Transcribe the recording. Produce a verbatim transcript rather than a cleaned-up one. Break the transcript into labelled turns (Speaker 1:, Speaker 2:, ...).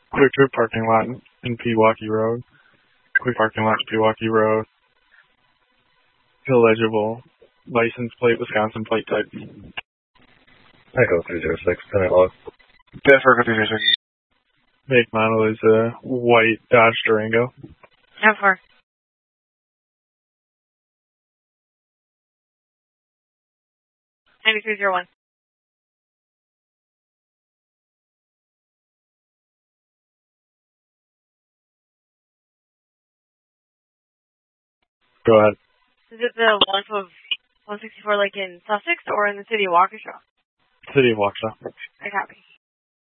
Speaker 1: Quick Trip parking lot in Pewaukee Road. Quick parking lot in Pewaukee Road. Illegible. License plate, Wisconsin plate type.
Speaker 2: Echo three zero six, ten eight log.
Speaker 3: Yes, Echo three zero six.
Speaker 1: Make model is a white Dodge Durango.
Speaker 4: How far? ninety-three zero one.
Speaker 1: Go ahead.
Speaker 4: Is it the one of one sixty-four like in Sussex or in the city of Waukesha?
Speaker 1: City of Waukesha.
Speaker 4: I copy.